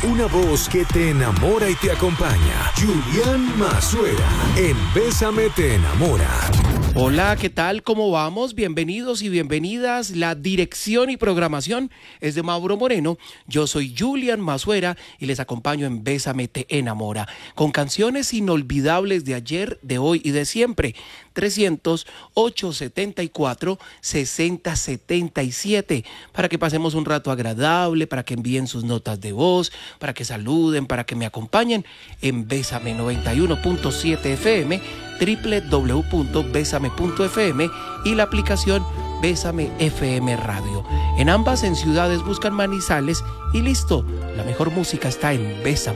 Una voz que te enamora y te acompaña. Julián Mazuera en Bésame te enamora. Hola, ¿qué tal? ¿Cómo vamos? Bienvenidos y bienvenidas. La dirección y programación es de Mauro Moreno. Yo soy Julián Mazuera y les acompaño en Bésame te enamora, con canciones inolvidables de ayer, de hoy y de siempre. 300-874-6077 para que pasemos un rato agradable, para que envíen sus notas de voz, para que saluden, para que me acompañen en Bésame 91.7 FM, www.besame.fm y la aplicación Bésame FM Radio. En ambas en ciudades buscan Manizales y listo, la mejor música está en Bésame.